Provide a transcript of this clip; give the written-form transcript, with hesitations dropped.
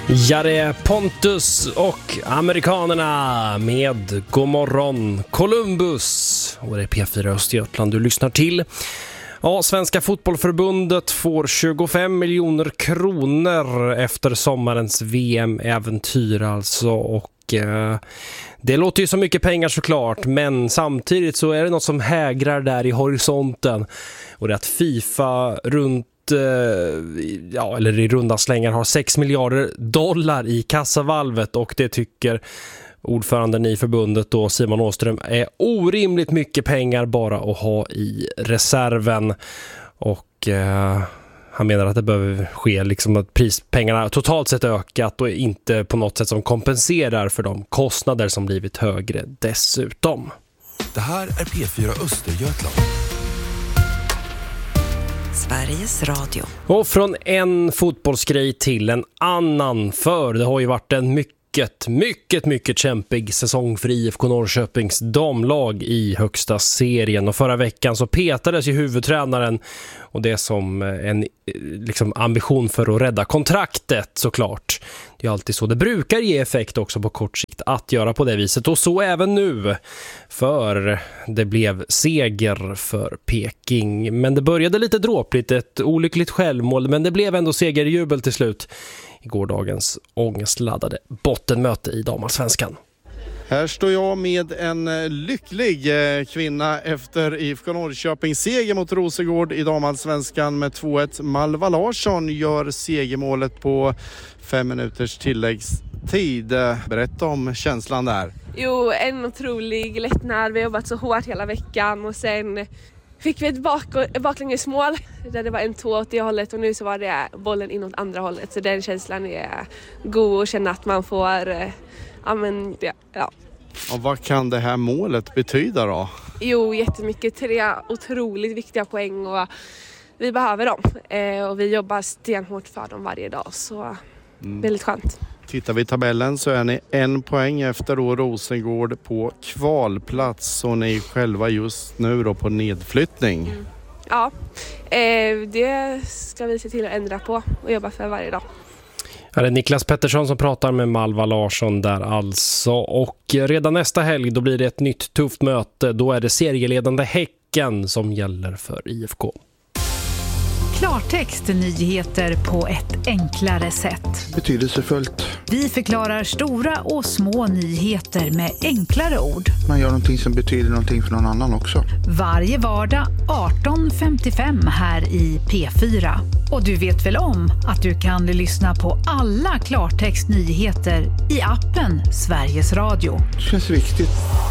Ja, det är Pontus och amerikanerna med God morgon Columbus. Och det är P4 Östergötland du lyssnar till. Ja, Svenska fotbollförbundet får 25 miljoner kronor efter sommarens VM-äventyr alltså. Och det låter ju så mycket pengar såklart, men samtidigt så är det något som hägrar där i horisonten. Och det är att FIFA eller i runda slängar har 6 miljarder dollar i kassavalvet, och det tycker ordföranden i förbundet då, Simon Åström, är orimligt mycket pengar bara att ha i reserven. Och han menar att det behöver ske liksom att prispengarna totalt sett ökat och inte på något sätt som kompenserar för de kostnader som blivit högre dessutom. Det här är P4 Östergötland. Sveriges Radio. Och från en fotbollsgrej till en annan, för det har ju varit en mycket kämpig säsong för IFK Norrköpings damlag i högsta serien, och förra veckan så petades ju huvudtränaren, och det som en liksom ambition för att rädda kontraktet såklart. Det är alltid så, det brukar ge effekt också på kort sikt att göra på det viset, och så även nu, för det blev seger för Peking. Men det började lite dråpligt, ett olyckligt självmål, men det blev ändå segerjubel till slut i gårdagens ångestladdade bottenmöte i damallsvenskan. Här står jag med en lycklig kvinna efter IFK Norrköpings seger mot Rosengård i damallsvenskan med 2-1. Malva Larsson gör segermålet på 5 minuters tilläggstid. Berätta om känslan där. Jo, en otrolig lättnad. Vi har jobbat så hårt hela veckan, och sen fick vi ett baklängesmål där det var en tå åt det hållet, och nu så var det bollen inåt andra hållet. Så den känslan är god, och känna att man får ja. Och vad kan det här målet betyda då? Jo, jättemycket. 3 otroligt viktiga poäng, och vi behöver dem. Och vi jobbar stenhårt för dem varje dag, så väldigt skönt. Tittar vi i tabellen så är ni 1 poäng efter då Rosengård på kvalplats, och ni själva just nu då på nedflyttning. Ja, det ska vi se till att ändra på och jobba för varje dag. Ja, det är Niklas Pettersson som pratar med Malva Larsson där alltså. Och redan nästa helg då blir det ett nytt tufft möte. Då är det serieledande Häcken som gäller för IFK. Klartext, nyheter på ett enklare sätt. Betydelsefullt. Vi förklarar stora och små nyheter med enklare ord. Man gör någonting som betyder någonting för någon annan också. Varje vardag 18:55 här i P4. Och du vet väl om att du kan lyssna på alla Klartext nyheter i appen Sveriges Radio. Det känns viktigt.